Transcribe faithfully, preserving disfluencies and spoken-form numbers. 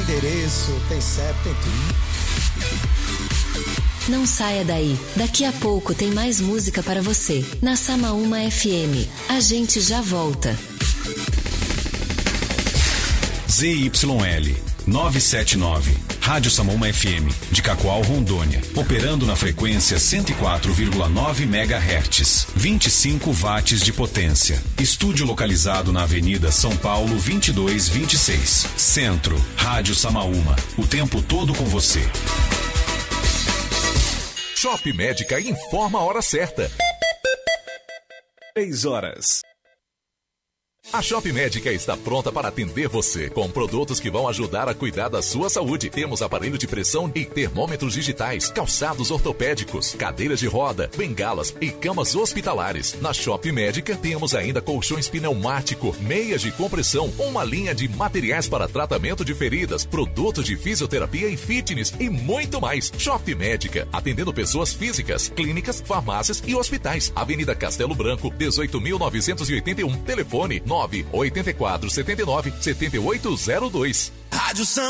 endereço, tem C E P, tem tudo. Não saia daí. Daqui a pouco tem mais música para você. Na Samaúma F M. A gente já volta. Z Y L novecentos e setenta e nove, Rádio Samaúma F M, de Cacoal, Rondônia, operando na frequência cento e quatro vírgula nove megahertz, vinte e cinco watts de potência. Estúdio localizado na Avenida São Paulo vinte e dois vinte e seis. Centro, Rádio Samaúma, o tempo todo com você. Shop Médica informa a hora certa. três horas. A Shop Médica está pronta para atender você com produtos que vão ajudar a cuidar da sua saúde. Temos aparelho de pressão e termômetros digitais, calçados ortopédicos, cadeiras de roda, bengalas e camas hospitalares. Na Shop Médica temos ainda colchões pneumático, meias de compressão, uma linha de materiais para tratamento de feridas, produtos de fisioterapia e fitness e muito mais. Shop Médica, atendendo pessoas físicas, clínicas, farmácias e hospitais. Avenida Castelo Branco, dezoito mil novecentos e oitenta e um. Telefone nove oito quatro sete nove sete oito zero dois. Rádio São